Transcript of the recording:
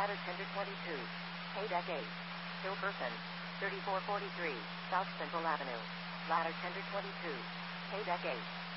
Ladder tender 22. Paydeck 8. Hill person. 3443, South Central Avenue. Ladder tender 22. Paydeck 8.